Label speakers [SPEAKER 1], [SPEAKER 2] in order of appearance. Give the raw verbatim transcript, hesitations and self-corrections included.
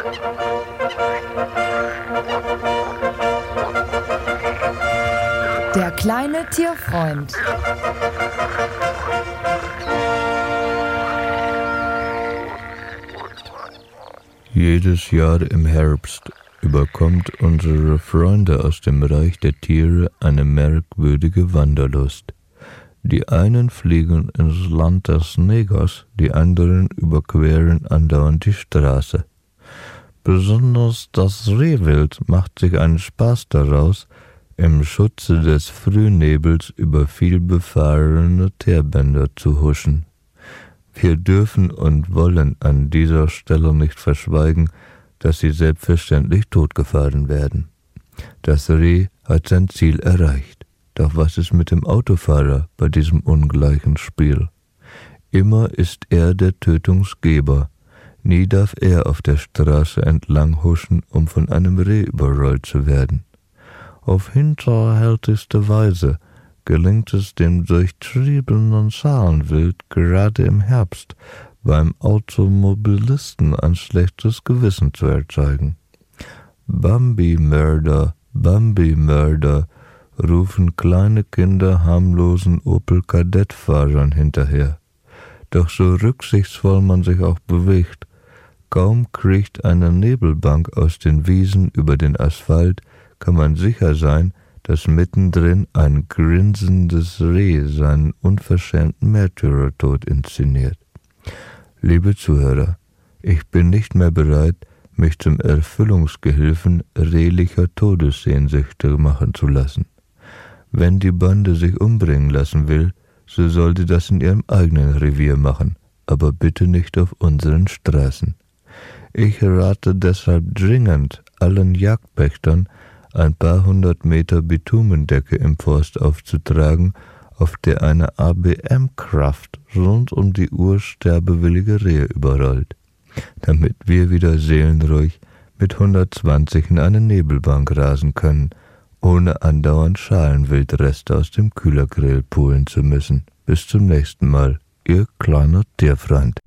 [SPEAKER 1] Der kleine Tierfreund.
[SPEAKER 2] Jedes Jahr im Herbst überkommt unsere Freunde aus dem Reich der Tiere eine merkwürdige Wanderlust. Die einen fliegen ins Land des Negers, die anderen überqueren andauernd die Straße. Besonders das Rehwild macht sich einen Spaß daraus, im Schutze des Frühnebels über vielbefahrene Teerbänder zu huschen. Wir dürfen und wollen an dieser Stelle nicht verschweigen, dass sie selbstverständlich totgefahren werden. Das Reh hat sein Ziel erreicht. Doch was ist mit dem Autofahrer bei diesem ungleichen Spiel? Immer ist er der Tötungsgeber. Nie darf er auf der Straße entlang huschen, um von einem Reh überrollt zu werden. Auf hinterhältigste Weise gelingt es dem durchtriebenen Schalenwild gerade im Herbst, beim Automobilisten ein schlechtes Gewissen zu erzeugen. Bambi-Mörder, Bambi-Mörder, rufen kleine Kinder harmlosen Opel-Kadett-Fahrern hinterher. Doch so rücksichtsvoll man sich auch bewegt, kaum kriecht eine Nebelbank aus den Wiesen über den Asphalt, kann man sicher sein, dass mittendrin ein grinsendes Reh seinen unverschämten Märtyrertod inszeniert. Liebe Zuhörer, ich bin nicht mehr bereit, mich zum Erfüllungsgehilfen rehlicher Todessehnsüchte machen zu lassen. Wenn die Bande sich umbringen lassen will, so soll sie das in ihrem eigenen Revier machen, aber bitte nicht auf unseren Straßen. Ich rate deshalb dringend allen Jagdpächtern, ein paar hundert Meter Bitumendecke im Forst aufzutragen, auf der eine A B M-Kraft rund um die Uhr sterbewillige Rehe überrollt, damit wir wieder seelenruhig mit hundertzwanzig in eine Nebelbank rasen können, ohne andauernd Schalenwildreste aus dem Kühlergrill pulen zu müssen. Bis zum nächsten Mal, Ihr kleiner Tierfreund.